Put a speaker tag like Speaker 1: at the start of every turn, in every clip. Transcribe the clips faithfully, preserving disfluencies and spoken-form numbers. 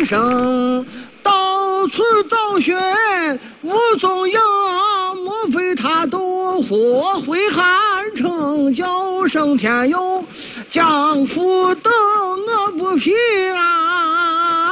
Speaker 1: 一生到处找寻无踪影，莫非他都或回汉城，叫声天佑，将夫等我不平啊！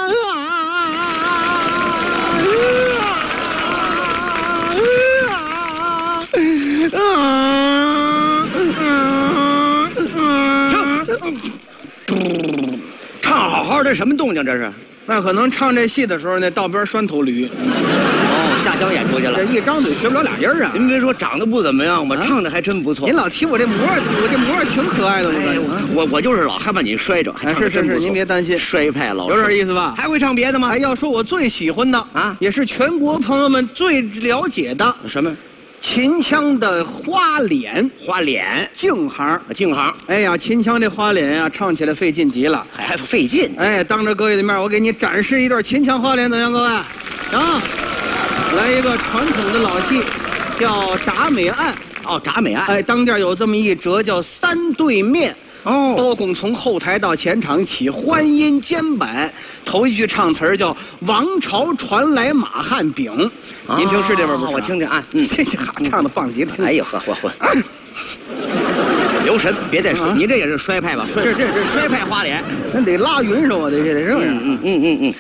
Speaker 2: 唱好好的，什么动静这是？
Speaker 1: 那可能唱这戏的时候，那道边拴头驴，
Speaker 2: 哦，下乡演出去了
Speaker 1: 这。一张嘴学不了俩音儿啊！
Speaker 2: 您别说长得不怎么样吧，
Speaker 1: 啊
Speaker 2: 唱的还真不错。
Speaker 1: 您老提我这模样，我这模样挺可爱的，
Speaker 2: 哎，
Speaker 1: 我
Speaker 2: 我我就是老害怕你摔着，还
Speaker 1: 哎，是是是，您别担心，
Speaker 2: 摔派老师
Speaker 1: 有点意思吧？
Speaker 2: 还会唱别的吗？
Speaker 1: 哎，要说我最喜欢的
Speaker 2: 啊
Speaker 1: 也是全国朋友们最了解的
Speaker 2: 什么？
Speaker 1: 秦腔的花脸
Speaker 2: 花脸，
Speaker 1: 净行。
Speaker 2: 净行，
Speaker 1: 哎呀，秦腔这花脸呀，唱起来费劲极了。
Speaker 2: 还还费劲。
Speaker 1: 哎，当着各位的面，我给你展示一段秦腔花脸，怎么样，各位？啊，来一个传统的老戏，叫铡美案。
Speaker 2: 哦，铡美案。
Speaker 1: 哎，当店有这么一折叫三对面。
Speaker 2: 哦，
Speaker 1: 包公从后台到前场起，欢音肩板。头一句唱词儿叫“王朝传来马汉饼”，您听是这边不是？
Speaker 2: 我听听啊，嗯，
Speaker 1: 这这哈唱的棒极了。
Speaker 2: 哎呦呵，嚯嚯，留神，别再说，你这也是摔派吧？摔，
Speaker 1: 这这这
Speaker 2: 摔派花脸，
Speaker 1: 咱得拉匀手啊，得这得是不是？
Speaker 2: 嗯嗯嗯嗯嗯。